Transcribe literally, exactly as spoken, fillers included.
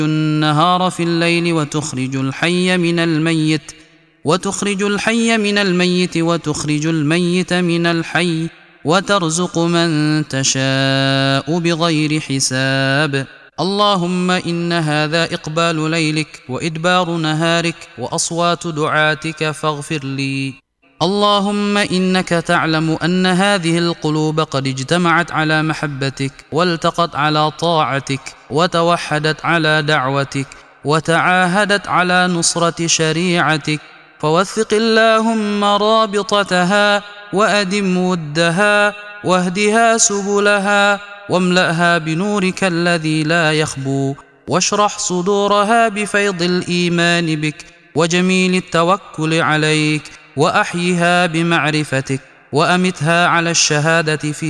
النهار في الليل وتخرج الحي من الميت وتخرج الحي من الميت وتخرج الميت من الحي وترزق من تشاء بغير حساب. اللهم إن هذا إقبال ليلك وإدبار نهارك وأصوات دعاتك فاغفر لي. اللهم إنك تعلم أن هذه القلوب قد اجتمعت على محبتك والتقت على طاعتك وتوحدت على دعوتك وتعاهدت على نصرة شريعتك، فوثق اللهم رابطتها وأدم ودها واهدها سبلها واملأها بنورك الذي لا يخبو، واشرح صدورها بفيض الإيمان بك وجميل التوكل عليك، وأحيها بمعرفتك وأمتها على الشهادة في